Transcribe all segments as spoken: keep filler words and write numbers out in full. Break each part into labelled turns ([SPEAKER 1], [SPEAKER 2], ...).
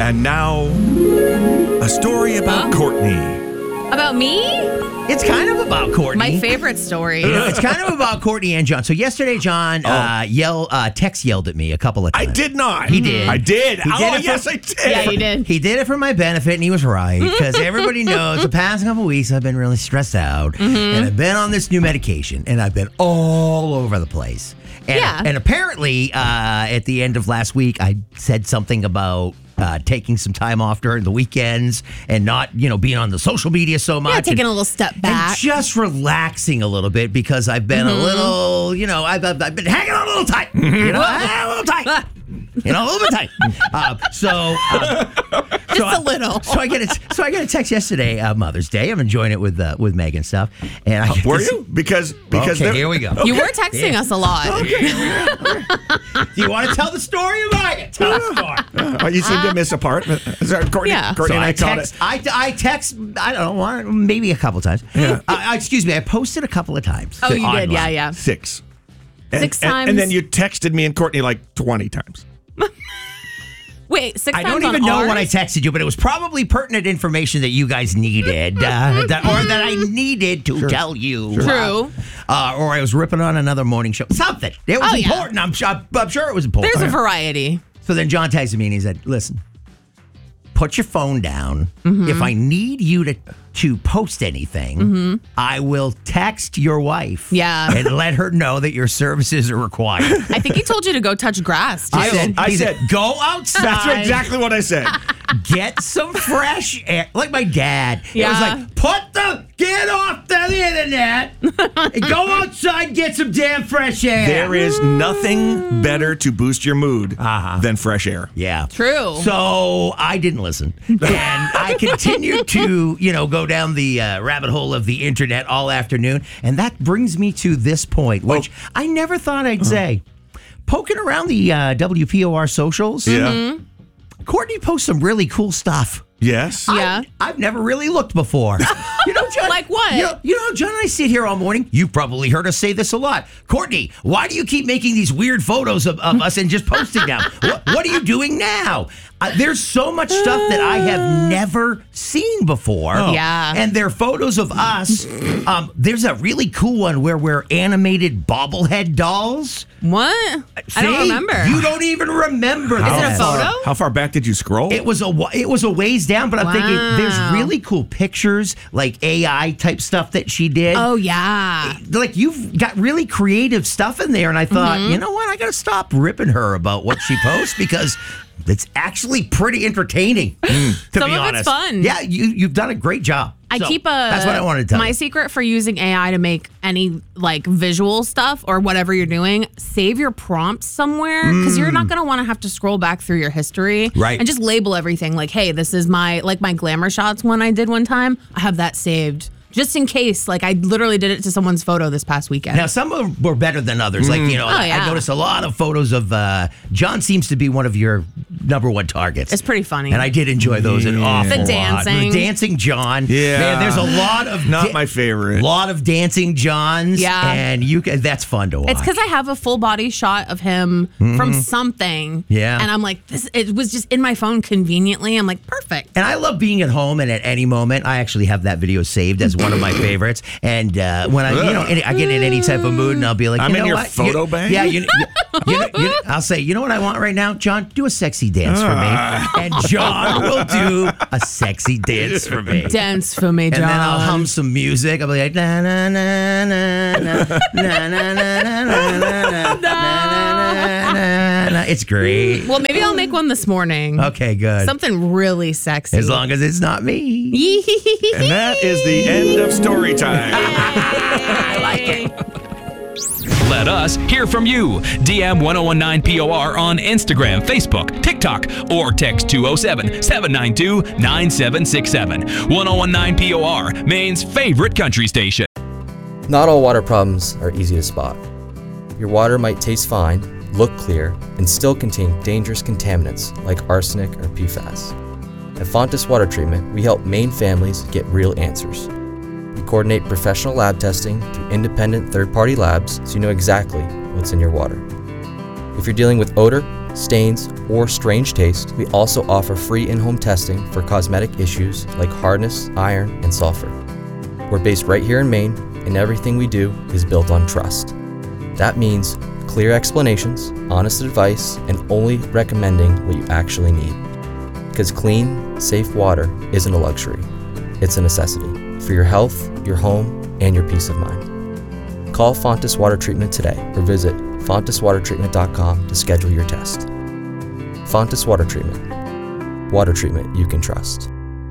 [SPEAKER 1] And now, a story about
[SPEAKER 2] Huh?
[SPEAKER 1] Courtney.
[SPEAKER 2] About me?
[SPEAKER 3] It's kind of about Courtney.
[SPEAKER 2] My favorite story.
[SPEAKER 3] You know, it's kind of about Courtney and John. So yesterday, John uh, yell, uh, text yelled at me a couple of times.
[SPEAKER 1] I did not.
[SPEAKER 3] He did.
[SPEAKER 1] I did.
[SPEAKER 3] He
[SPEAKER 1] oh,
[SPEAKER 3] did it
[SPEAKER 1] yes,
[SPEAKER 3] for-
[SPEAKER 1] I did.
[SPEAKER 2] Yeah, you did.
[SPEAKER 3] He did it for my benefit, and he was right. Because everybody knows the past couple weeks I've been really stressed out,
[SPEAKER 2] Mm-hmm.
[SPEAKER 3] and I've been on this new medication, and I've been all over the place. And,
[SPEAKER 2] Yeah.
[SPEAKER 3] and apparently, uh, at the end of last week, I said something about uh, taking some time off during the weekends and not, you know, being on the social media so much.
[SPEAKER 2] Yeah, taking
[SPEAKER 3] and,
[SPEAKER 2] a little step
[SPEAKER 3] and
[SPEAKER 2] back.
[SPEAKER 3] just relaxing a little bit because I've been
[SPEAKER 2] Mm-hmm.
[SPEAKER 3] a little, you know, I've, I've, I've been hanging on a little tight. You know, a little tight. You know, a little bit tight. Uh, so, uh,
[SPEAKER 2] Just
[SPEAKER 3] so I-
[SPEAKER 2] a little.
[SPEAKER 3] So I get a, so I get a text yesterday, uh, Mother's Day. I'm enjoying it with uh, with Meg and stuff. And I get
[SPEAKER 1] Were
[SPEAKER 3] this-
[SPEAKER 1] you? Because because
[SPEAKER 3] Okay,
[SPEAKER 1] there-
[SPEAKER 3] here we go.
[SPEAKER 2] You were texting
[SPEAKER 3] Yeah.
[SPEAKER 2] us a lot.
[SPEAKER 3] Do you want to tell the story, or I can tell the story?
[SPEAKER 1] Oh, you seem to miss a part. Is that Courtney?
[SPEAKER 2] Yeah.
[SPEAKER 1] Courtney
[SPEAKER 3] So
[SPEAKER 1] and I,
[SPEAKER 3] I
[SPEAKER 1] caught
[SPEAKER 3] text,
[SPEAKER 1] it.
[SPEAKER 3] I, I text, I don't know, one- maybe a couple times.
[SPEAKER 1] Yeah.
[SPEAKER 3] Uh, excuse me, I posted a couple of times.
[SPEAKER 2] Oh, you did.
[SPEAKER 3] online.
[SPEAKER 2] Yeah, yeah.
[SPEAKER 1] Six. And,
[SPEAKER 2] Six
[SPEAKER 1] and-
[SPEAKER 2] times.
[SPEAKER 1] And then you texted me and Courtney like twenty times.
[SPEAKER 2] Wait, six
[SPEAKER 3] I
[SPEAKER 2] times
[SPEAKER 3] don't even
[SPEAKER 2] on
[SPEAKER 3] know
[SPEAKER 2] ours?
[SPEAKER 3] what I texted you, but it was probably pertinent information that you guys needed, uh, that, or that I needed to tell you.
[SPEAKER 2] True.
[SPEAKER 3] Uh, or I was ripping on another morning show. Something. It was
[SPEAKER 2] Oh, yeah.
[SPEAKER 3] important. I'm, sure- I'm sure it was important.
[SPEAKER 2] There's a variety.
[SPEAKER 3] So then John texted me and he said, listen, put your phone down.
[SPEAKER 2] Mm-hmm.
[SPEAKER 3] If I need you to, to post anything, I will text your wife
[SPEAKER 2] Mm-hmm. Yeah.
[SPEAKER 3] and let her know that your services are required.
[SPEAKER 2] I think he told you to go touch grass, too.
[SPEAKER 3] I said,
[SPEAKER 1] I
[SPEAKER 3] he
[SPEAKER 1] said-
[SPEAKER 3] go outside.
[SPEAKER 1] That's exactly what I said.
[SPEAKER 3] Get some fresh air. Like my dad. It was
[SPEAKER 2] Yeah.
[SPEAKER 3] like, put the, get off the internet and go outside, get some damn fresh air.
[SPEAKER 1] There is nothing better to boost your mood
[SPEAKER 3] Uh-huh.
[SPEAKER 1] than fresh air.
[SPEAKER 3] Yeah.
[SPEAKER 2] True.
[SPEAKER 3] So I didn't listen. And I continued to, you know, go down the uh, rabbit hole of the internet all afternoon. And that brings me to this point, which I never thought I'd say. Poking around the uh, W P O R socials,
[SPEAKER 1] Yeah.
[SPEAKER 3] Courtney posts some really cool stuff.
[SPEAKER 1] Yes.
[SPEAKER 2] Yeah.
[SPEAKER 3] I, I've never really looked before. You know, John.
[SPEAKER 2] Like what?
[SPEAKER 3] You know, you know, John and I sit here all morning. You've probably heard us say this a lot. Courtney, why do you keep making these weird photos of, of us and just posting them? what, what are you doing now? Uh, there's so much stuff that I have never seen before.
[SPEAKER 2] Yeah.
[SPEAKER 3] And they're photos of us. Um, there's a really cool one where we're animated bobblehead dolls.
[SPEAKER 2] What? I don't
[SPEAKER 3] See?
[SPEAKER 2] remember.
[SPEAKER 3] You don't even remember
[SPEAKER 2] Is
[SPEAKER 3] that.
[SPEAKER 2] it a photo?
[SPEAKER 1] How far back did you scroll?
[SPEAKER 3] It was a wa- it was a ways down, but I'm thinking there's
[SPEAKER 2] Wow.
[SPEAKER 3] really cool pictures, like A I type stuff that she did.
[SPEAKER 2] Oh, yeah.
[SPEAKER 3] Like you've got really creative stuff in there, and I thought,
[SPEAKER 2] Mm-hmm.
[SPEAKER 3] you know what, I gotta stop ripping her about what she posts because it's actually pretty entertaining. To
[SPEAKER 2] Some
[SPEAKER 3] be
[SPEAKER 2] of it's
[SPEAKER 3] honest,
[SPEAKER 2] fun.
[SPEAKER 3] Yeah, you you've done a great job.
[SPEAKER 2] I
[SPEAKER 3] So,
[SPEAKER 2] keep a.
[SPEAKER 3] That's what I wanted to tell
[SPEAKER 2] My
[SPEAKER 3] you.
[SPEAKER 2] secret for using A I to make any like visual stuff or whatever you're doing, save your prompts somewhere because you're not gonna want to have to scroll back through your history,
[SPEAKER 3] Right.
[SPEAKER 2] And just label everything like, hey, this is my like my glamour shots one I did one time. I have that saved just in case. Like I literally did it to someone's photo this past weekend.
[SPEAKER 3] Now, some of them were better than others. Like, you know, I, I
[SPEAKER 2] yeah.
[SPEAKER 3] noticed a lot of photos of uh, John seems to be one of your number one targets.
[SPEAKER 2] It's pretty funny.
[SPEAKER 3] And I did enjoy those an awful
[SPEAKER 2] The
[SPEAKER 3] lot.
[SPEAKER 2] dancing.
[SPEAKER 3] The dancing John.
[SPEAKER 1] Yeah.
[SPEAKER 3] Man, there's a lot of
[SPEAKER 1] Not
[SPEAKER 3] da-
[SPEAKER 1] my favorite.
[SPEAKER 3] lot of dancing Johns.
[SPEAKER 2] Yeah.
[SPEAKER 3] And you can, that's fun to watch.
[SPEAKER 2] It's because I have a full body shot of him from something.
[SPEAKER 3] Yeah.
[SPEAKER 2] And I'm like, this. It was just in my phone conveniently. I'm like, perfect.
[SPEAKER 3] And I love being at home and at any moment. I actually have that video saved as one of my favorites. And uh, when I, you know, any, I get in any type of mood and I'll be like,
[SPEAKER 1] I'm
[SPEAKER 3] you
[SPEAKER 1] in
[SPEAKER 3] know
[SPEAKER 1] your
[SPEAKER 3] what?
[SPEAKER 1] photo
[SPEAKER 3] You-
[SPEAKER 1] bank?
[SPEAKER 3] Yeah. You, you, you know, you know, I'll say, you know what I want right now? John, do a sexy dance for me. And John will do a sexy dance for me.
[SPEAKER 2] Dance for me, John.
[SPEAKER 3] And then I'll hum some music. I'll be like, na na na na na na na na na na na na na na. It's great.
[SPEAKER 2] Well, maybe I'll make one this morning.
[SPEAKER 3] Okay, good.
[SPEAKER 2] Something really sexy.
[SPEAKER 3] As long as it's not me.
[SPEAKER 1] And that is the end of story time.
[SPEAKER 3] I like it.
[SPEAKER 4] Let us hear from you. D M ten nineteen P O R on Instagram, Facebook, TikTok, or text two oh seven, seven nine two, nine seven six seven. ten nineteen P O R, Maine's favorite country station.
[SPEAKER 5] Not all water problems are easy to spot. Your water might taste fine, look clear, and still contain dangerous contaminants like arsenic or P FAS. At Fontes Water Treatment, we help Maine families get real answers. We coordinate professional lab testing through independent third-party labs so you know exactly what's in your water. If you're dealing with odor, stains, or strange taste. We also offer free in-home testing for cosmetic issues like hardness, iron, and sulfur. We're based right here in Maine, and everything we do is built on trust. That means clear explanations, honest advice, and only recommending what you actually need. Because clean, safe water isn't a luxury, it's a necessity for your health, your home, and your peace of mind. Call Fontes Water Treatment today or visit fontes water treatment dot com to schedule your test. Fontes Water Treatment. Water treatment you can trust.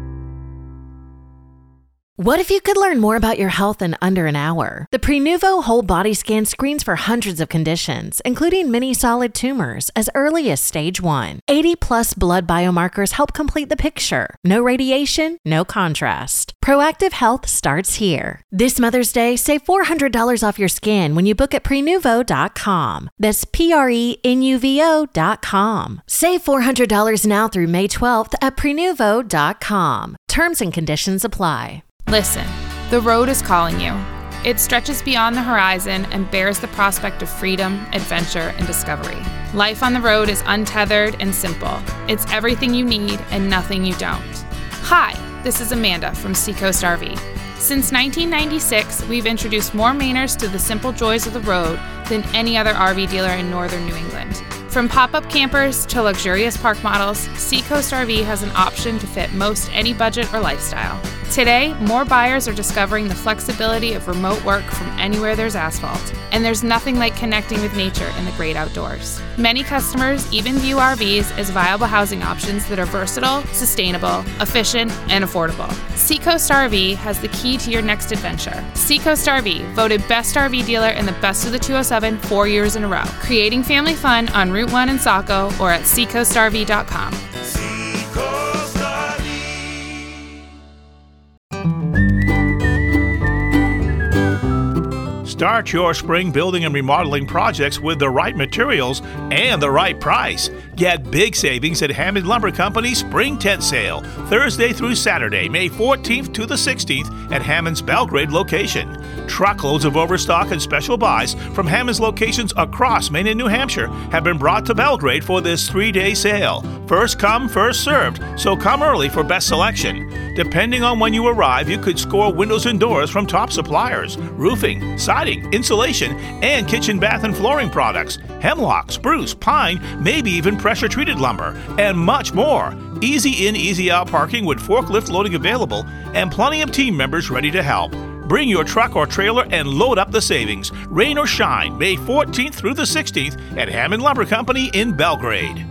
[SPEAKER 6] What if you could learn more about your health in under an hour? The Prenuvo Whole Body Scan screens for hundreds of conditions, including many solid tumors, as early as stage one. eighty plus blood biomarkers help complete the picture. No radiation, no contrast. Proactive health starts here. This Mother's Day, save four hundred dollars off your scan when you book at prenuvo dot com. That's P R E N U V O dot com. Save four hundred dollars now through May twelfth at prenuvo dot com. Terms and conditions apply.
[SPEAKER 7] Listen, the road is calling you. It stretches beyond the horizon and bears the prospect of freedom, adventure, and discovery. Life on the road is untethered and simple. It's everything you need and nothing you don't. Hi, this is Amanda from Seacoast R V. Since nineteen ninety-six, we've introduced more Mainers to the simple joys of the road than any other R V dealer in northern New England. From pop-up campers to luxurious park models, Seacoast R V has an option to fit most any budget or lifestyle. Today, more buyers are discovering the flexibility of remote work from anywhere there's asphalt, and there's nothing like connecting with nature in the great outdoors. Many customers even view R Vs as viable housing options that are versatile, sustainable, efficient, and affordable. Seacoast R V has the key to your next adventure. Seacoast R V, voted Best R V Dealer in the Best of the two oh seven four years in a row. Creating family fun on Route one in Saco or at seacoast R V dot com.
[SPEAKER 8] Start your spring building and remodeling projects with the right materials and the right price. Get big savings at Hammond Lumber Company Spring Tent Sale, Thursday through Saturday, May fourteenth to the sixteenth at Hammond's Belgrade location. Truckloads of overstock and special buys from Hammond's locations across Maine and New Hampshire have been brought to Belgrade for this three-day sale. First come, first served, so come early for best selection. Depending on when you arrive, you could score windows and doors from top suppliers, roofing, siding, insulation, and kitchen, bath, and flooring products, hemlock, spruce, pine, maybe even pressure-treated lumber, and much more. Easy in, easy out parking with forklift loading available and plenty of team members ready to help. Bring your truck or trailer and load up the savings. Rain or shine, May fourteenth through the sixteenth at Hammond Lumber Company in Belgrade.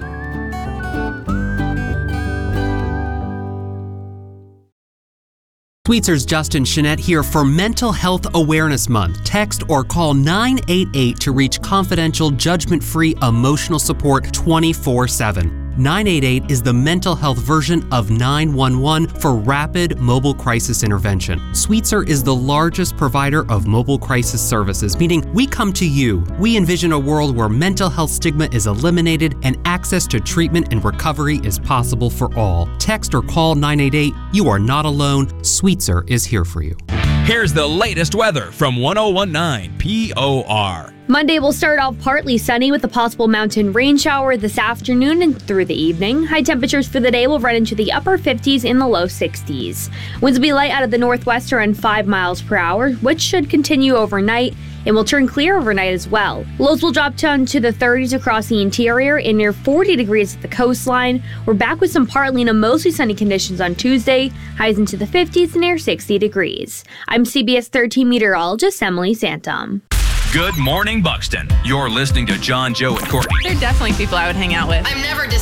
[SPEAKER 9] Sweetser's Justin Chenette here for Mental Health Awareness Month. Text or call nine eight eight to reach confidential, judgment-free emotional support twenty-four seven. nine eight eight is the mental health version of nine one one for rapid mobile crisis intervention. Sweetser is the largest provider of mobile crisis services, meaning we come to you. We envision a world where mental health stigma is eliminated and access to treatment and recovery is possible for all. Text or call nine eight eight. You are not alone. Sweetser is here for you.
[SPEAKER 4] Here's the latest weather from one oh one nine P O R.
[SPEAKER 10] Monday will start off partly sunny with a possible mountain rain shower this afternoon and through the evening. High temperatures for the day will run into the upper fifties and the low sixties. Winds will be light out of the northwest around five miles per hour, which should continue overnight and will turn clear overnight as well. Lows will drop down to the thirties across the interior and near forty degrees at the coastline. We're back with some partly to mostly sunny conditions on Tuesday, highs into the fifties and near sixty degrees. I'm C B S thirteen meteorologist Emily Santom.
[SPEAKER 4] Good morning, Buxton. You're listening to John, Joe, and Courtney.
[SPEAKER 2] They're definitely people I would hang out with.
[SPEAKER 11] I'm never